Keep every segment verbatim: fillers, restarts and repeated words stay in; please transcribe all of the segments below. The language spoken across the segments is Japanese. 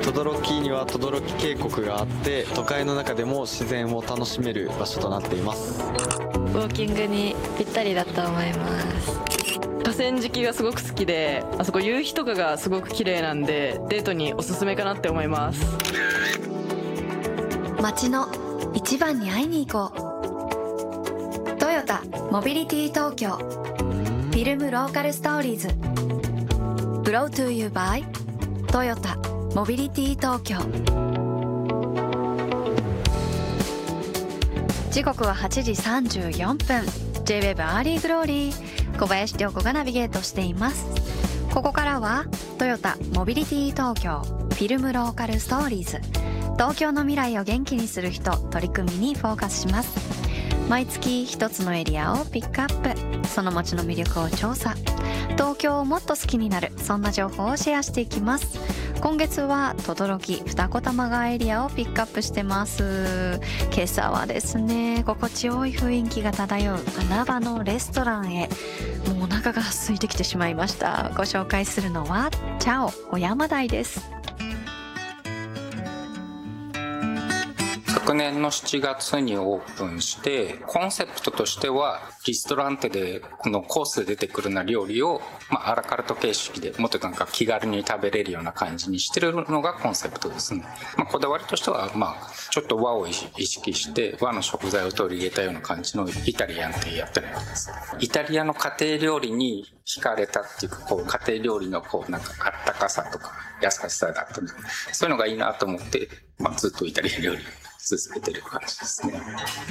轟には轟渓谷があって、都会の中でも自然を楽しめる場所となっています。 ウォーキングにぴったりだと思います。 河川敷がすごく好きで、あそこ夕日とかがすごく綺麗なんでデートにおすすめかなって思います。 街の一番に会いに行こう。トヨタモビリティ東京フィルムローカルストーリーズ Brought to you by トヨタモビリティ東京。時刻ははちじさんじゅうよんぷん。 ジェイウェーブ アーリーグローリー、小林涼子がナビゲートしています。ここからはトヨタモビリティ東京フィルムローカルストーリーズ、東京の未来を元気にする人取り組みにフォーカスします。毎月一つのエリアをピックアップ、その街の魅力を調査、東京をもっと好きになる、そんな情報をシェアしていきます。今月は等々力二子玉川エリアをピックアップしてます。今朝はですね、心地よい雰囲気が漂う穴場のレストランへ、もうお腹が空いてきてしまいました。ご紹介するのはチャオ小山台です。 昨年のしちがつにオープンして、コンセプトとしてはリストランテでこのコースで出てくるような料理を、まあ、アラカルト形式でもっとなんか気軽に食べれるような感じにしてるのがコンセプトですね。まあ、こだわりとしては、まあ、ちょっと和を意識して和の食材を取り入れたような感じのイタリアンってやってるんです。イタリアの家庭料理に惹かれたっていうか、こう家庭料理のこうなんかあったかさとか優しさだったり、そういうのがいいなと思って、まあ、ずっとイタリア料理続けてる感じですね。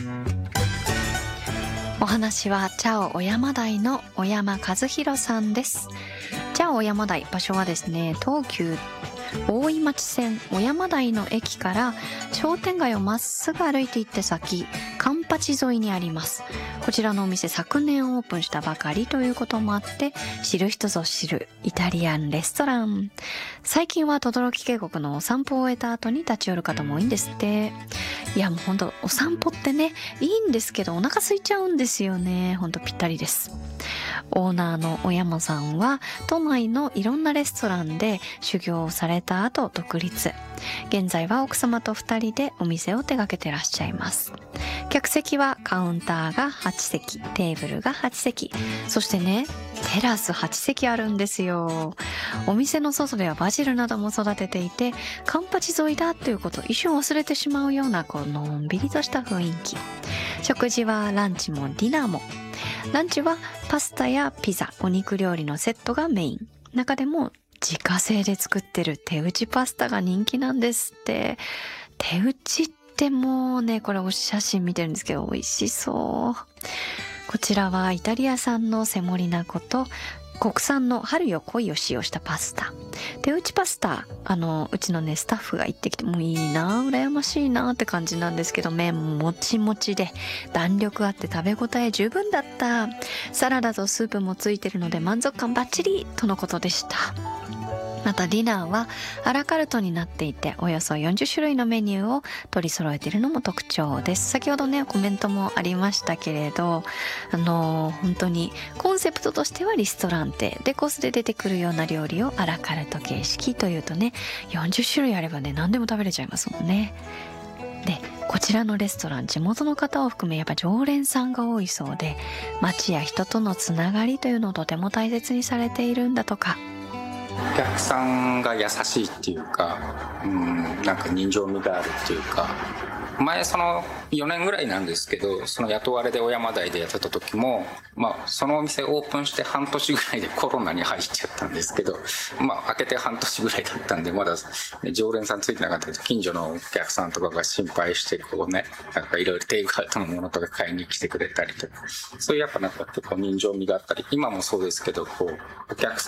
お話はチャオ小山台の小山和弘さんです。チャオ小山台、場所はですね、東急大井町線小山台の駅から商店街をまっすぐ歩いていって先、カンパチ沿いにあります。こちらのお店、昨年オープンしたばかりということもあって、知る人ぞ知るイタリアンレストラン。最近は等々力渓谷のお散歩を終えた後に立ち寄る方も多いんですって。いやもうほんとお散歩ってね、いいんですけどお腹空いちゃうんですよね。ほんとぴったりです。オーナーの小山さんは都内のいろんなレストランで修行をされた後独立。現在は奥様とふたりでお店を手掛けてらっしゃいます。客席はカウンターがはちせき、テーブルがはちせき、そしてね、テラスはちせきあるんですよ。お店の外ではバジルなども育てていて、カンパチ沿いだということを一瞬忘れてしまうようなこうのんびりとした雰囲気。食事はランチもディナーも。ランチはパスタやピザ、お肉料理のセットがメイン。中でも自家製で作ってる手打ちパスタが人気なんですって。手打ちってもうね、これお写真見てるんですけど美味しそう。こちらはイタリア産のセモリナ粉と国産の春よ恋を使用したパスタ。手打ちパスタ、あのうちのねスタッフが行ってきて、もういいな、羨ましいなって感じなんですけど、麺もちもちで弾力あって食べ応え十分だった。サラダとスープもついてるので満足感バッチリとのことでした。またディナーはアラカルトになっていて、およそよんじゅっしゅるいのメニューを取り揃えているのも特徴です。先ほどねコメントもありましたけれど、あのー、本当にコンセプトとしてはリストランテでコースで出てくるような料理をアラカルト形式というとね、よんじゅっしゅるいあればね何でも食べれちゃいますもんね。でこちらのレストラン、地元の方を含めやっぱ常連さんが多いそうで、街や人とのつながりというのをとても大切にされているんだとか。 お客さんが優しいっていうか、うん、なんか人情味があるっていうか、前そのよねんぐらいなんですけど、その雇われで小山台でやってた時も、まあそのお店オープンして半年ぐらいでコロナに入っちゃったんですけど、まあ開けて半年ぐらいだったんで、まだ常連さんついてなかったけど、近所のお客さんとかが心配してこうね、なんかいろいろテイクアウトのものとか買いに来てくれたりとか、そういうやっぱなんか結構人情味があったり、今もそうですけど、こうお客